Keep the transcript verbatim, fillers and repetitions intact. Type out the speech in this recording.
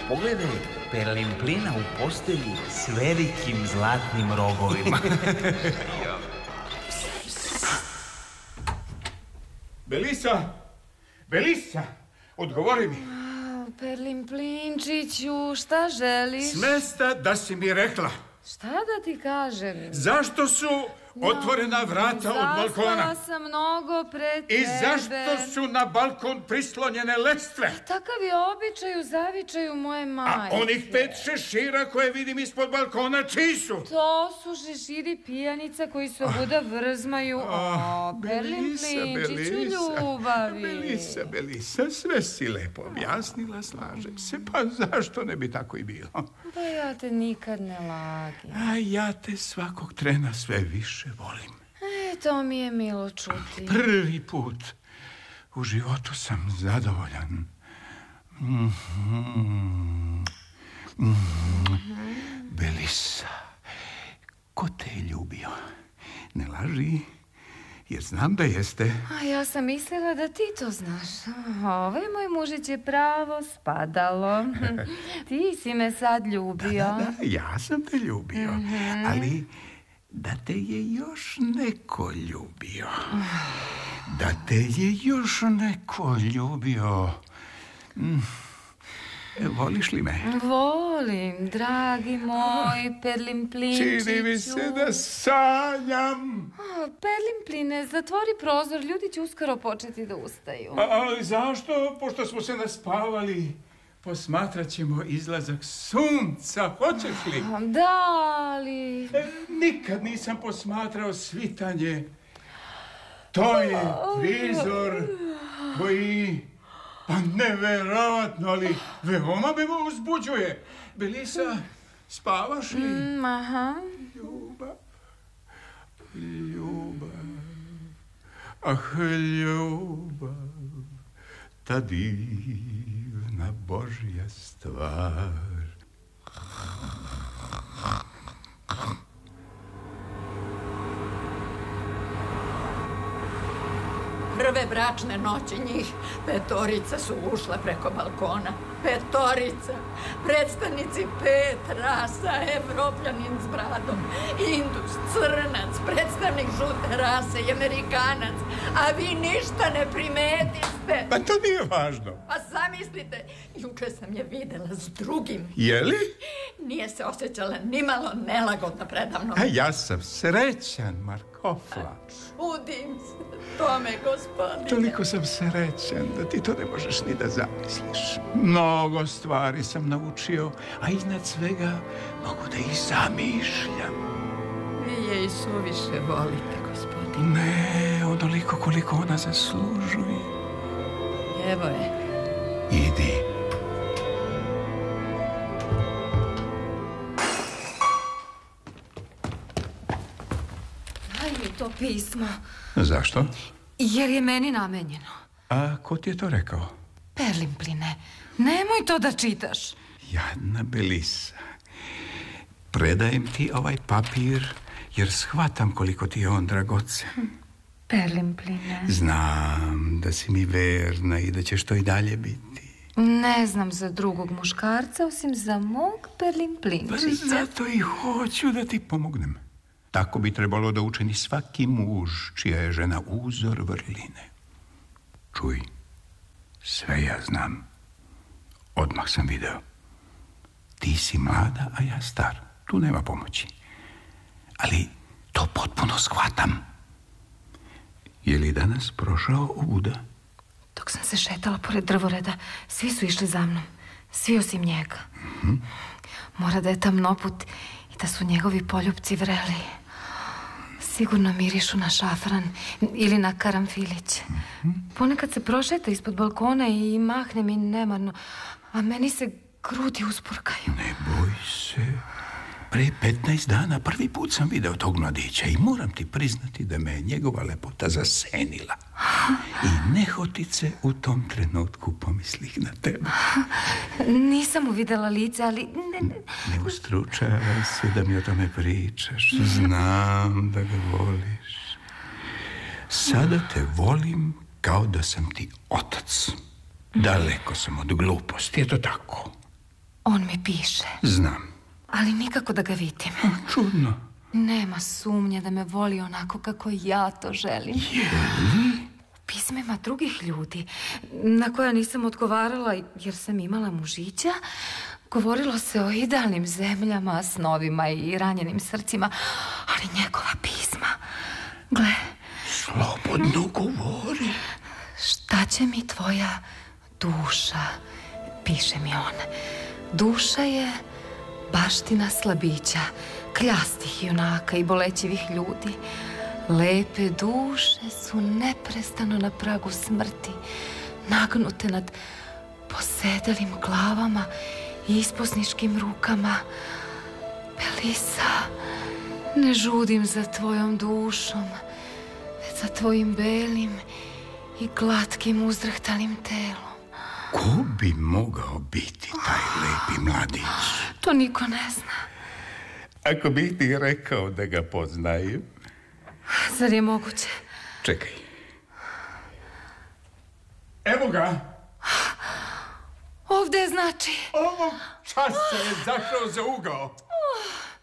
pogledaj Perlimplina u postelji s velikim zlatnim rogovima. Belisa! Belisa! Odgovori mi. Perlimplinčiću, šta želiš? Smesta da si mi rekla. Šta da ti kažem? Zašto su otvorena vrata od balkona? Zaspala sam mnogo pred tebe. I zašto su na balkon prislonjene lestve? Takav je običaj u zavičaju moje majke. A onih pet šešira koje vidim ispod balkona, čiji su? To su šeširi pijanica koji se obuda vrzmaju. O, Perlimplinčiću ljubavi. Belisa, Belisa, sve si lepo objasnila, slažem se. Pa zašto ne bi tako i bilo? Pa ja te nikad ne lagim. A ja te svakog trena sve više volim. E, to mi je milo čuti. Prvi put u životu sam zadovoljan. Mm-hmm. Mm-hmm. Belisa, ko te je ljubio? Ne laži, jer znam da jeste. A ja sam mislila da ti to znaš. Ovaj moj mužić je pravo spadalo. Ti si me sad ljubio. Da, da, da, ja sam te ljubio. Mm-hmm. Ali da te je još neko ljubio. Da te je još neko ljubio. Mm. Voliš li me? Volim, dragi moj Perlimplinčiću. Čini mi se da sanjam. Perlimpline, zatvori prozor, ljudi će uskoro početi da ustaju. A, ali zašto? Pošto smo se naspavali, posmatrat ćemo izlazak sunca, hoćeš li? Da, ali... E, nikad nisam posmatrao svitanje. To je prizor koji... Pa neverovatno, ali veoma me uzbuđuje. Belisa, spavaš li? Mm, aha. Ljubav, ljubav, ah ljubav, ta divna Božja stvar. Prve bračne noći njih petorica su ušla preko balkona. Petorica. Predstavnici pet rasa, Evropljanin s bradom, Indus, Crnac, predstavnik žute rase i Amerikanac. A vi ništa ne primetiste. Pa to nije važno. Pa zamislite, juče sam je videla s drugim. Je li? Nije se osjećala nimalo nelagodno predavno. A ja sam srećan, Markofla. Čudim se tome, gospodine. Toliko sam srećan da ti to ne možeš ni da zamisliš. Mnogo stvari sam naučio, a iznad svega mogu da ih zamišljam. Vi je i suviše volite, gospodine. Ne, onoliko koliko ona zaslužuje. Evo je. Idi. Daj mi to pismo. Zašto? Jer je meni namenjeno. A ko ti je to rekao? Perlimpline, nemoj to da čitaš. Jadna Belisa. Predajem ti ovaj papir jer shvatam koliko ti je on dragocen. Perlimpline. Znam da si mi verna i da ćeš to i dalje biti. Ne znam za drugog muškarca osim za mog Perlimplinčića. Pa zato i hoću da ti pomognem. Tako bi trebalo da učini svaki muž čija je žena uzor vrline. Čuj, sve ja znam. Odmah sam video. Ti si mlada, a ja star. Tu nema pomoći. Ali to potpuno shvatam. Je li danas prošao ovuda? Dok sam se šetala pored drvoreda, svi su išli za mnom. Svi osim njega. Mm-hmm. Mora da je tamnoput i da su njegovi poljupci vreli. Sigurno mirišu na šafran ili na karamfilić. Mm-hmm. Ponekad se prošeta ispod balkona i mahne mi nemarno, a meni se grudi usporkaju. Ne boj se. Pre petnaest dana prvi put sam video tog mladića i moram ti priznati da me je njegova lepota zasenila. I nehotice u tom trenutku pomislih na tebe. Nisam mu videla lice, ali... Ne, ne. ne ustručavaj se da mi o tome pričaš. Znam da ga voliš. Sada te volim kao da sam ti otac. Daleko sam od gluposti, je to tako? On mi piše. Znam. Ali nikako da ga vidim. Čudno. Nema sumnje da me voli onako kako ja to želim. Je li? U pismima drugih ljudi, na koja nisam odgovarala jer sam imala mužića, govorilo se o idealnim zemljama, snovima i ranjenim srcima, ali njegova pisma, gle... Slobodno govori. Šta će mi tvoja duša, piše mi on. Duša je baština slabića, kljastih junaka i bolećivih ljudi. Lepe duše su neprestano na pragu smrti, nagnute nad posedelim glavama i isposničkim rukama. Belisa, ne žudim za tvojom dušom, već za tvojim belim i glatkim uzdrhtanim telom. Ko bi mogao biti taj lepi mladić? To niko ne zna. Ako bih ti rekao da ga poznajem... Zar je moguće? Čekaj. Evo ga. Ovde je znači. Ovog časa je zašao za ugao.